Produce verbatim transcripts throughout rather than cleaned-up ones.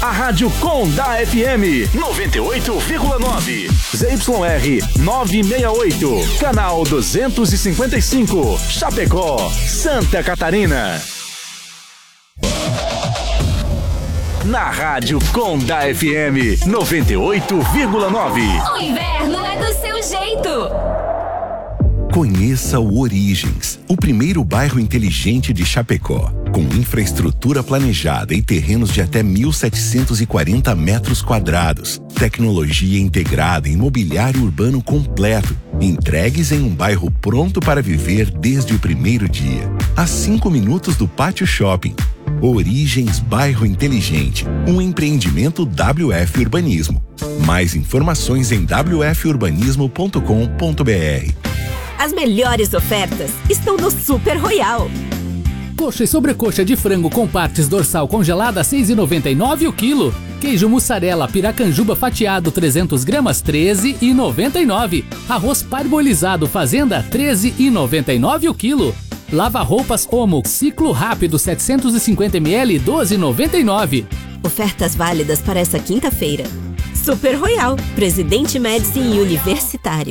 A Rádio Com da F M noventa e oito vírgula nove. Z Y R novecentos e sessenta e oito. Canal duzentos e cinquenta e cinco. Chapecó, Santa Catarina. Na Rádio Com da F M noventa e oito vírgula nove. O inverno é do seu jeito. Conheça o Origens, o primeiro bairro inteligente de Chapecó, com infraestrutura planejada e terrenos de até mil setecentos e quarenta metros quadrados, tecnologia integrada e mobiliário urbano completo, entregues em um bairro pronto para viver desde o primeiro dia, a cinco minutos do Pátio Shopping. Origens Bairro Inteligente, um empreendimento W F Urbanismo. Mais informações em w f urbanismo ponto com ponto b r. As melhores ofertas estão no Super Royal. Coxa e sobrecoxa de frango com partes dorsal congelada a seis reais e noventa e nove centavos o quilo. Queijo mussarela piracanjuba fatiado trezentas gramas treze reais e noventa e nove centavos. Arroz parbolizado Fazenda treze reais e noventa e nove centavos o quilo. Lava-roupas Omo Ciclo Rápido setecentos e cinquenta mililitros doze reais e noventa e nove centavos. Ofertas válidas para essa quinta-feira. Super Royal, Presidente Médici Universitário.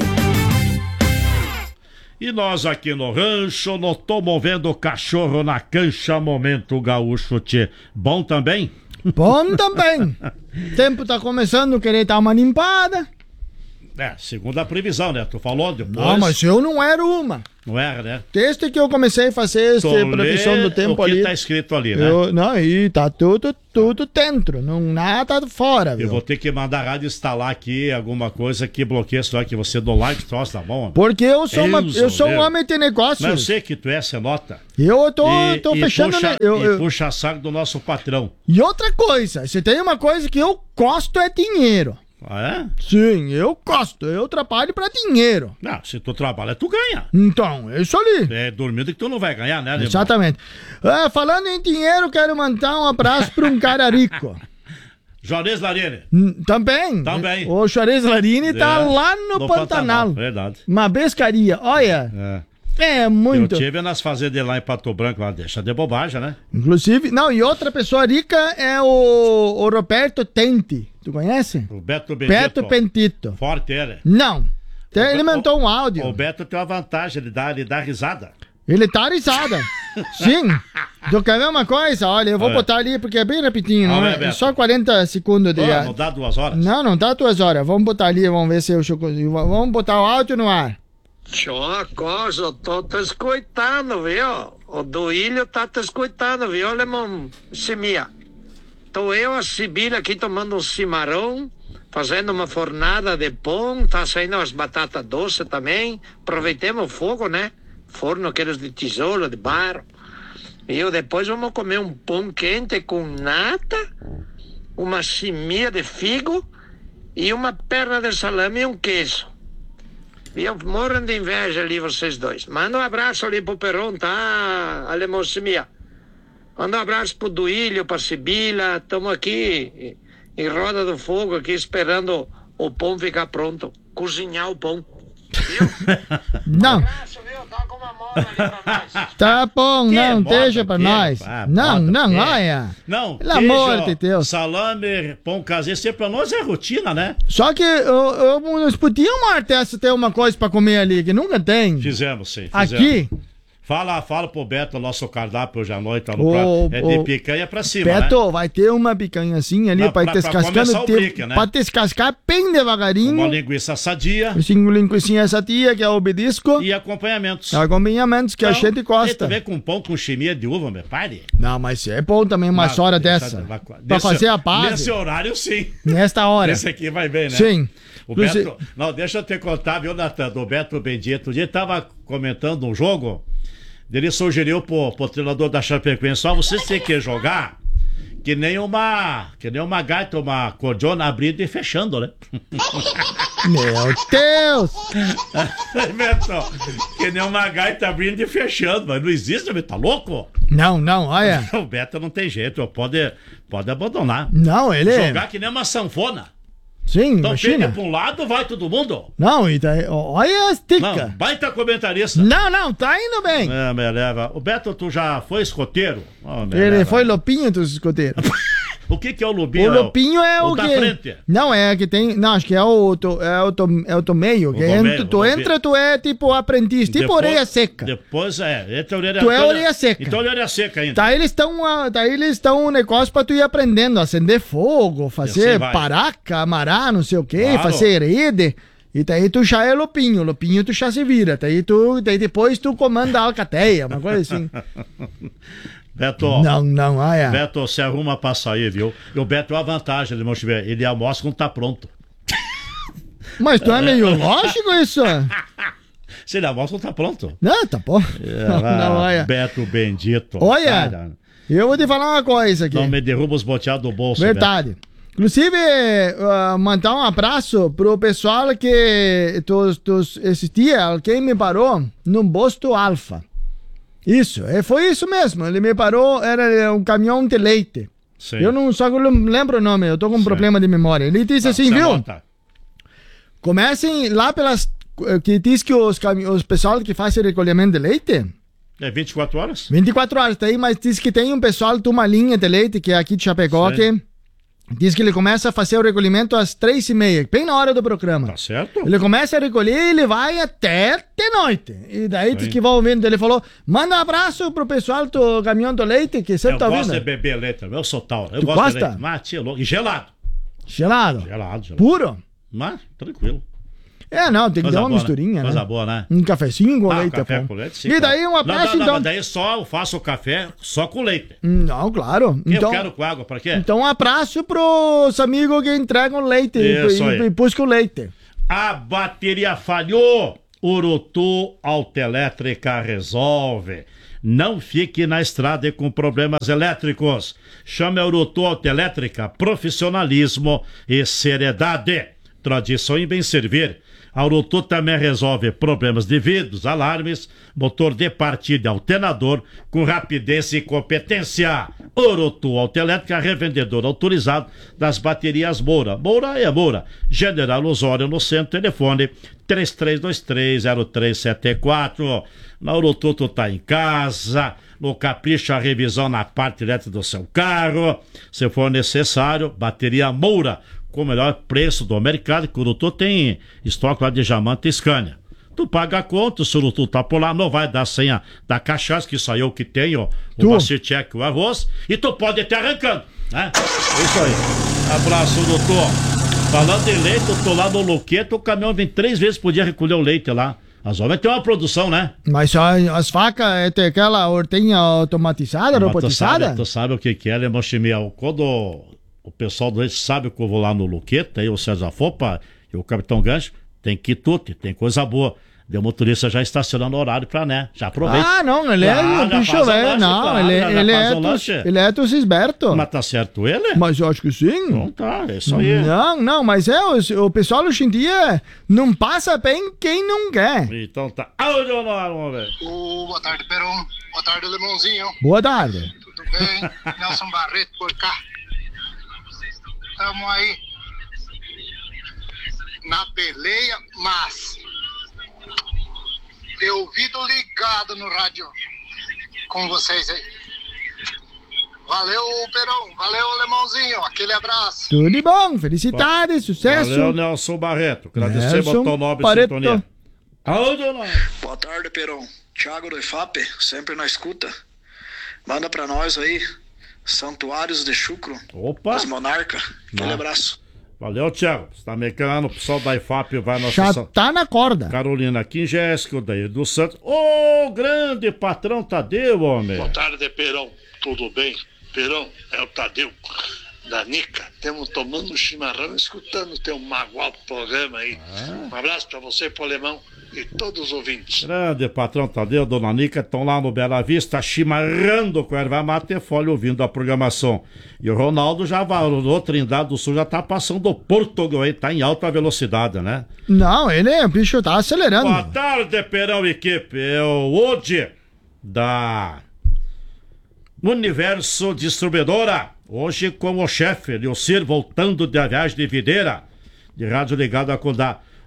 E nós aqui no rancho, não tô movendo o cachorro na cancha, momento gaúcho, tchê. Bom também? Bom também. O tempo tá começando a querer dar uma limpada. É, segundo a previsão, né? Tu falou depois. Não, mas eu não era uma. Não era, né? Desde que eu comecei a fazer essa previsão do tempo o que ali. tá escrito ali, né? Eu, não, e tá tudo, tudo dentro, não nada fora, viu? Eu vou ter que mandar a rádio instalar aqui alguma coisa que bloqueie só que você do like troço, tá bom? Porque eu sou, uma, eu sou um homem de negócios. Mas eu sei que tu é, você nota. Eu tô, e, tô e fechando... Puxa, né? eu, e eu... puxa saco do nosso patrão. E outra coisa, se tem uma coisa que eu gosto é dinheiro. Ah, é? Sim, eu gosto. Eu trabalho pra dinheiro. Não, se tu trabalha, tu ganha. Então, é isso ali. É dormindo que tu não vai ganhar, né, Alemão? Exatamente. Ah, falando em dinheiro, quero mandar um abraço pra um cara rico. Juarez Larini. Também. Também. O Juarez Larini é, tá lá no, no Pantanal. Pantanal. Verdade. Uma pescaria. Olha... É. É, muito. Eu tive nas fazendas lá em Pato Branco, lá, deixa de bobagem, né? Inclusive, não, e outra pessoa rica é o, o Roberto Tenti. Tu conhece? O Beto Bendito. Beto Pentito. Forte ele. Não. Tem, ele o, mandou um áudio. O Beto tem uma vantagem, ele dá, ele dá risada. Ele tá risada. Sim. Tu quer ver uma coisa? Olha, eu vou é. botar ali porque é bem rapidinho, não é? É só quarenta segundos de... Oh, não dá duas horas? Não, não dá duas horas. Vamos botar ali, vamos ver se eu... Vamos botar o áudio no ar. Tchau, coisa, tô te escutando, viu? O Duílio tá te escutando, viu, alemão? Semia. Tô eu, a Sibila aqui tomando um cimarrão, fazendo uma fornada de pão, tá saindo as batatas doces também. Aproveitemos o fogo, né? Forno aqueles de tijolo, de barro. E eu depois vamos comer um pão quente com nata, uma semia de figo e uma perna de salame e um queijo. E eu morro de inveja ali, vocês dois. Manda um abraço ali pro Peron, tá, Alemão Semia? Manda um abraço pro Duílio, pra Sibila. Estamos aqui em roda do fogo, aqui esperando o pão ficar pronto. Cozinhar o pão. Viu? Não. Um abraço, viu? Tá com uma moda ali pra nós. Tá bom, que não, moda, deixa pra que? nós. Ah, não, moda, não, que? olha. Não, pelo amor de Deus. Salame, pão caseiro, sempre pra nós é rotina, né? Só que eu, eu, nós podíamos até ter uma coisa pra comer ali, que nunca tem. Fizemos, sim. Fizemos. Aqui. Fala, fala pro Beto, nosso cardápio hoje à noite, tá no o, prato. É de picanha pra cima, Beto, né? vai ter uma picanha assim ali, Não, pra, pra, descascando, pra começar o ter, brick, né? Pra descascar bem devagarinho. Uma linguiça sadia. Cinco linguicinhas sadia, que é o obedisco. E acompanhamentos. Acompanhamentos que então, a gente gosta. Também com pão com chimia de uva, meu pai. Não, mas é bom também uma Não, hora deixa, dessa. Vai, pra nesse, fazer a base. Nesse horário, sim. Nesta hora. Esse aqui vai bem, né? Sim. O Beto, não, deixa eu te contar, viu, Natan, do Beto Bendito. Um dia tava comentando um jogo, ele sugeriu pro, pro treinador da Chapecoense, só vocês têm que jogar que nem uma, que nem uma gaita, uma cordiona abrindo e fechando, né? Meu Deus! Beto, que nem uma gaita abrindo e fechando, mas não existe, Beto, tá louco? Não, não, olha. O Beto não tem jeito, pode, pode abandonar. Não, ele jogar que nem uma sanfona. Sim, então imagina. Então pra um lado, vai todo mundo. Não, e daí, olha as ticas. Não, baita comentarista. Não, não, tá indo bem. É, me leva. O Beto, tu já foi escoteiro? Oh, ele leva. foi lopinho dos escoteiros. O que que é o lupinho? O lupinho é o, o que... da frente. Não, é que tem... Não, acho que é o, to, é o, to, é o tomeio. Que O é, tomeio, tu o entra, tu é tipo aprendiz, tipo Depois- orelha seca. Depois é, entra a orelha... Tu é orelha seca. Então orelha seca ainda. Daí eles estão daí eles estão um negócio pra tu ir aprendendo a acender fogo, fazer assim vai. paraca, amarrar, não sei o que, Claro. fazer rede. E daí tu já é lopinho, lopinho tu já se vira. Daí, tu, daí depois tu comanda a alcateia, uma coisa assim. Beto, Não, não, olha. Beto, se arruma pra sair, viu? E o Beto é uma vantagem, irmão Chiver. Ele almoça quando tá pronto. Mas tu é meio lógico isso? Se ele almoça quando tá pronto. Não, tá bom. É, Não, lá, não, olha. Beto bendito. Olha, Cara, eu vou te falar uma coisa aqui. não me derruba os boteados do bolso. Verdade. Inclusive, uh, mandar um abraço pro pessoal que tos, tos, esse dia, alguém me parou num posto Alfa. Isso, é, foi isso mesmo. Ele me parou, era um caminhão de leite. Sim. Eu não só lembro o nome, eu tô com um Sim. problema de memória. Ele disse Não, assim, você viu? anota. Comecem lá pelas... Que diz que os, cami- os pessoal que fazem recolhimento de leite... É vinte e quatro horas? vinte e quatro horas, tá aí, mas diz que tem um pessoal de uma linha de leite, que é aqui de Chapecó, Sim. que diz que ele começa a fazer o recolhimento às três e meia, bem na hora do programa. Tá certo? Ele começa a recolher e ele vai até de noite. E daí Sim. diz que vai ouvindo, ele falou, manda um abraço pro pessoal do caminhão do leite, que sempre Eu tá gosto ouvindo. de beber leite, eu sou tal. Eu Tu gosto gosta? de leite. Mas, tia, louco. E gelado. Gelado. Gelado, gelado. Puro. Mas, tranquilo. É, não, tem que Coisa dar uma boa, misturinha, né? né? Coisa boa, né? Um cafezinho com Ah, leite café é bom. com leite, sim, E daí claro. um abraço, não, não, não, então. mas daí só eu faço o café só com leite. Não, claro. Então, eu quero com água, pra quê? então um abraço pros amigos que entregam leite e, Isso aí. e, e buscam leite. A bateria falhou. Urutu Autoelétrica resolve. Não fique na estrada e com problemas elétricos. Chame a Urutu Autoelétrica, profissionalismo e seriedade. Tradição em bem servir. A Urutu também resolve problemas de vidros, alarmes, motor de partida e alternador com rapidez e competência. Urutu Autoelétrica, revendedor autorizado das baterias Moura. Moura é Moura. General Osório no centro, telefone três três dois três zero três sete quatro. Na Urutu tu tá em casa, no Capricho a revisão na parte elétrica do seu carro. Se for necessário, bateria Moura, com o melhor preço do mercado, que o Urutu tem estoque lá de Jamanta e Scania. Tu paga a conta, se o Urutu tá por lá, não vai dar senha da cachaça, que só eu que tenho, Tu? o Bacitec, o arroz, e tu pode ir te arrancando, né? É isso aí. Abraço, Urutu. Falando em leite, eu tô lá no Luqueto, o caminhão vem três vezes por dia recolher o leite lá. As homens têm uma produção, né? Mas só as facas, é, tem aquela hortenha automatizada, Mas tu robotizada? sabe, tu sabe o que que é, né, Mochimiel? Quando o pessoal do leite sabe que eu vou lá no Luqueto, aí o César Fopa e o Capitão Gancho, tem quitute, tem coisa boa. O motorista já estacionando o horário pra, né? Já aproveita. Ah, não, ele é Claro, um já bicho faz o velho, lanche, não, claro, ele, já ele, faz é o tus, lanche. ele é tus esperto. Mas tá certo ele? Mas eu acho que sim. Então tá, é isso aí. Não, não, mas é, o, o pessoal hoje em dia não passa bem quem não quer. Então tá. Aonde eu não, vamos ver. Ô, boa tarde, Peron. Boa tarde, Limãozinho. Boa tarde. Tudo bem? Nelson Barreto por cá. Tamo aí na peleia, mas de ouvido ligado no rádio com vocês aí. Valeu, Peron. Valeu, Limãozinho. Aquele abraço. Tudo de bom, felicidades, sucesso. Valeu, Nelson Barreto. Agradecemos Nelson ao teu nobre Barreto. sintonia. Aonde eu não? Boa tarde, Peron. Thiago do I F A P, sempre na escuta. Manda pra nós aí, Santuários de Chucro. Opa! Os Monarca. Aquele Ah. abraço. Valeu, Thiago. Você tá mecando, o pessoal da I F A P vai na Já nossa tá na corda. Carolina aqui em Jéssica, daí do Santos. Ô, grande patrão Tadeu, homem. Boa tarde, Perão. Tudo bem? Perão, é o Tadeu, da Nica. Temos tomando um chimarrão, escutando o teu magoal programa aí. Ah. Um abraço pra você, pro Alemão, e todos os ouvintes. Grande patrão Tadeu, dona Nica, estão lá no Bela Vista, chimarrando com erva mate e folha, ouvindo a programação. E o Ronaldo já varou, Trindade do Sul já tá passando o Portugal aí, tá em alta velocidade, né? Não, ele, o bicho tá acelerando. Boa tarde, Perão equipe. É o Ode da Universo Distribuidora. Hoje com o chefe, Leocir, voltando de viagem de videira. De rádio ligado a Condá.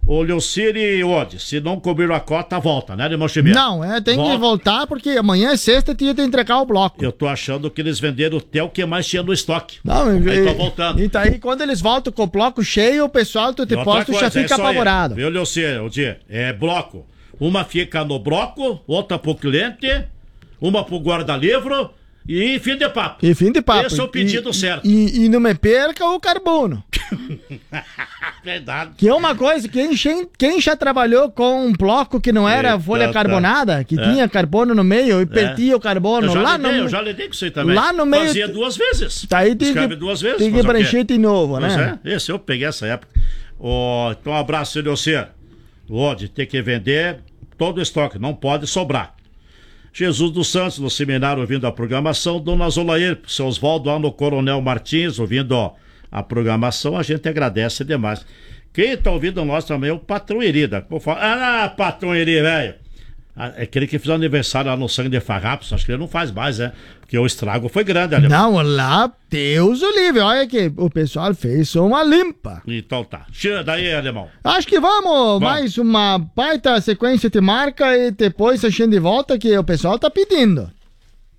O Leocir e Ode, se não cobriram a cota, volta, né, Alemão Xavier? Não, é, tem Volta. que voltar porque amanhã é sexta e tinha que entregar o bloco. Eu tô achando que eles venderam até o que mais tinha no estoque. Não, aí e, tô voltando. E tá aí, quando eles voltam com o bloco cheio, o pessoal do depósito já fica é apavorado. Viu, Leocir, Ode? É bloco. Uma fica no bloco, outra pro cliente, uma pro guarda-livro e fim de papo. E fim de papo. Esse é o pedido e, certo. E, e não me perca o carbono. Verdade. Que é uma coisa, quem, quem já trabalhou com um bloco que não era Eita, folha carbonada, que é. tinha carbono no meio e perdia é. o carbono Eu já lá lidei, no eu já lidei com isso aí também. Lá no meio. Fazia duas vezes. Tá aí, tem Escreve que, duas vezes. tem que fazer o quê? preencher de novo, Pois né? é, esse eu peguei essa época. Oh, então, um abraço, Leocir. Ode, tem que vender todo o estoque, não pode sobrar. Jesus dos Santos, no seminário, ouvindo a programação. Dona Zolair, seu Osvaldo, lá no Coronel Martins, ouvindo ó, a programação, a gente agradece demais. Quem tá ouvindo nós também é o Patrão Herida. Ah, Patrão Herida, velho. É aquele que fez aniversário lá no Sangue de Farrapos, acho que ele não faz mais, né? Porque o estrago foi grande, Alemão. Não, lá, Deus o livre. Olha que o pessoal fez uma limpa. Então tá. Tira daí, Alemão. Acho que vamos, vamos. Mais uma baita sequência de marca e depois a gente volta que o pessoal tá pedindo.